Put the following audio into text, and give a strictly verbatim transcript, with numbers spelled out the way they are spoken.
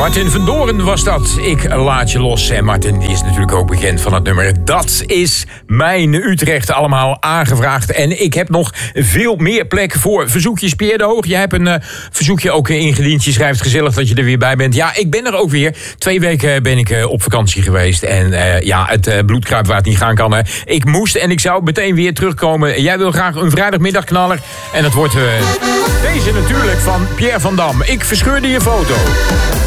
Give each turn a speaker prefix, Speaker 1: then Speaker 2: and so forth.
Speaker 1: Martin van Doorn was dat. Ik laat je los. En Martin die is natuurlijk ook bekend van het nummer Dat is mijn Utrecht. Allemaal aangevraagd. En ik heb nog veel meer plek voor verzoekjes. Pierre de Hoog, jij hebt een uh, verzoekje ook ingediend. Je schrijft gezellig dat je er weer bij bent. Ja, ik ben er ook weer. Twee weken ben ik uh, op vakantie geweest. En uh, ja, het uh, bloedkruip waar het niet gaan kan. Hè. Ik moest en ik zou meteen weer terugkomen. Jij wil graag een vrijdagmiddagknaller. En dat wordt uh, deze natuurlijk van Pierre van Dam. Ik verscheurde je foto.